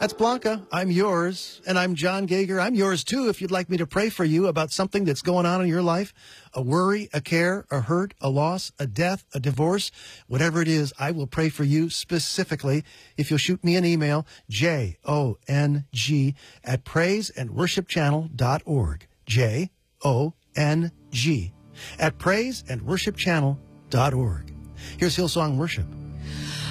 That's Blanca. I'm yours. And I'm John Gager. I'm yours, too, if you'd like me to pray for you about something that's going on in your life. A worry, a care, a hurt, a loss, a death, a divorce. Whatever it is, I will pray for you specifically. If you'll shoot me an email, jong@praiseandworshipchannel.org. jong@praiseandworshipchannel.org. Here's Hillsong Worship.